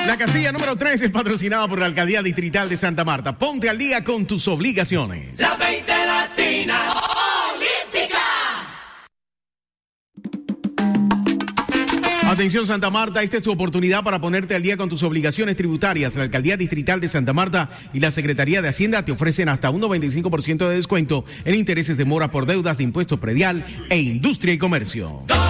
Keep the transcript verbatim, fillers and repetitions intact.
La casilla número tres es patrocinada por la Alcaldía Distrital de Santa Marta. Ponte al día con tus obligaciones. La veinte Latina Olímpica. Atención Santa Marta, esta es tu oportunidad para ponerte al día con tus obligaciones tributarias. La Alcaldía Distrital de Santa Marta y la Secretaría de Hacienda te ofrecen hasta un noventa y cinco por ciento de descuento en intereses de mora por deudas de impuesto predial e industria y comercio.